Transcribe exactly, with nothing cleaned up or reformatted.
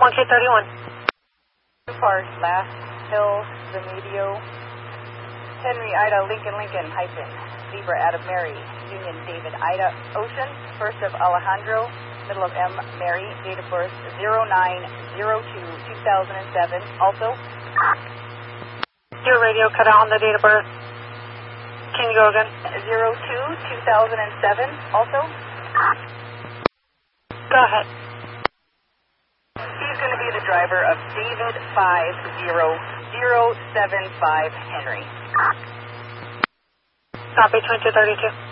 one K thirty-one. Park, Last Hill, Remedio, Henry, Ida, Lincoln, Lincoln, hyphen, Zebra, Adam, Mary, Union, David, Ida, Ocean, first of Alejandro, middle of M, Mary, date of birth zero nine zero two two thousand seven, also. Your radio cut out on the date of birth. Can you go again? zero two two thousand seven, also. Go ahead. He's going to be the driver of David five zero zero seven five Henry. Copy, twenty-two thirty-two.